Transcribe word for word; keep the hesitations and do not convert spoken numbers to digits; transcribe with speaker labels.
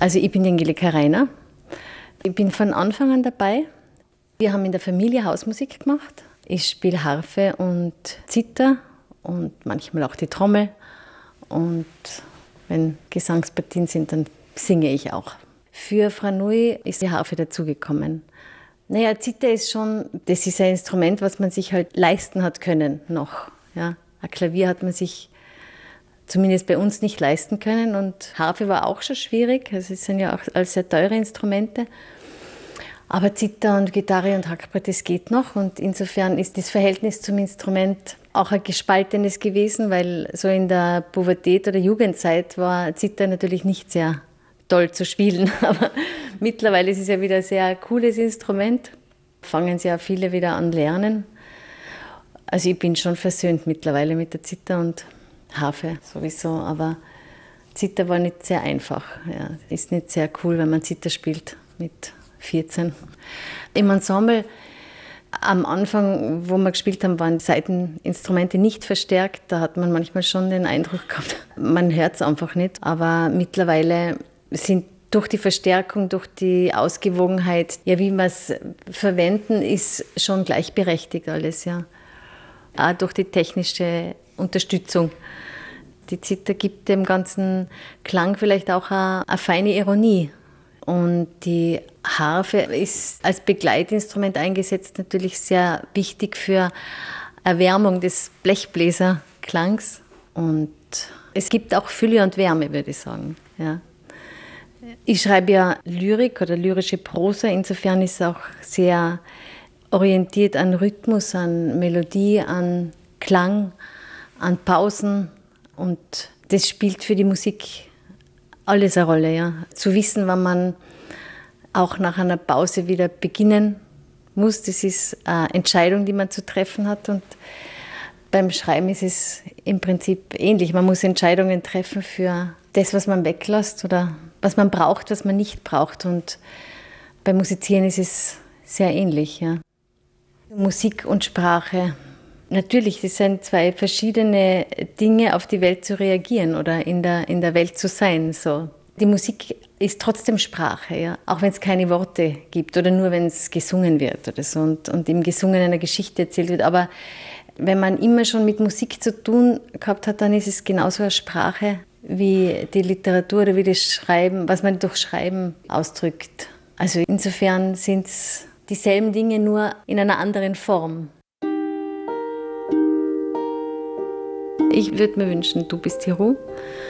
Speaker 1: Also ich bin die Angelika Reiner. Ich bin von Anfang an dabei. Wir haben in der Familie Hausmusik gemacht. Ich spiele Harfe und Zither und manchmal auch die Trommel. Und wenn Gesangspartien sind, dann singe ich auch. Für Frau Nui ist die Harfe dazugekommen. Naja, Zither ist schon, das ist ein Instrument, was man sich halt leisten hat können noch. Ja. Ein Klavier hat man sich zumindest bei uns nicht leisten können und Harfe war auch schon schwierig. Also es sind ja auch alles sehr teure Instrumente. Aber Zither und Gitarre und Hackbrett, das geht noch und insofern ist das Verhältnis zum Instrument auch ein gespaltenes gewesen, weil so in der Pubertät oder Jugendzeit war Zither natürlich nicht sehr toll zu spielen, aber mittlerweile ist es ja wieder ein sehr cooles Instrument. Fangen sie ja viele wieder an lernen. Also ich bin schon versöhnt mittlerweile mit der Zither und Harfe sowieso, aber Zither war nicht sehr einfach. Ja, ist nicht sehr cool, wenn man Zither spielt mit vierzehn. Im Ensemble am Anfang, wo wir gespielt haben, waren die Saiteninstrumente nicht verstärkt. Da hat man manchmal schon den Eindruck gehabt, man hört es einfach nicht. Aber mittlerweile sind durch die Verstärkung, durch die Ausgewogenheit, ja, wie wir es verwenden, ist schon gleichberechtigt alles, ja. Auch durch die technische Unterstützung. Die Zither gibt dem ganzen Klang vielleicht auch eine, eine feine Ironie. Und die Harfe ist als Begleitinstrument eingesetzt natürlich sehr wichtig für Erwärmung des Blechbläserklangs. Und es gibt auch Fülle und Wärme, würde ich sagen. Ja. Ich schreibe ja Lyrik oder lyrische Prosa, insofern ist es auch sehr orientiert an Rhythmus, an Melodie, an Klang, an Pausen. Und das spielt für die Musik alles eine Rolle. Ja. Zu wissen, wann man auch nach einer Pause wieder beginnen muss, das ist eine Entscheidung, die man zu treffen hat. Und beim Schreiben ist es im Prinzip ähnlich. Man muss Entscheidungen treffen für das, was man weglässt oder was man braucht, was man nicht braucht. Und beim Musizieren ist es sehr ähnlich. Ja. Musik und Sprache. Natürlich, das sind zwei verschiedene Dinge, auf die Welt zu reagieren oder in der, in der Welt zu sein. So. Die Musik ist trotzdem Sprache, ja? Auch wenn es keine Worte gibt oder nur wenn es gesungen wird oder so und, und im Gesungen eine Geschichte erzählt wird. Aber wenn man immer schon mit Musik zu tun gehabt hat, dann ist es genauso eine Sprache wie die Literatur oder wie das Schreiben, was man durch Schreiben ausdrückt. Also insofern sind es dieselben Dinge, nur in einer anderen Form. Ich würde mir wünschen, du bist die Ruhe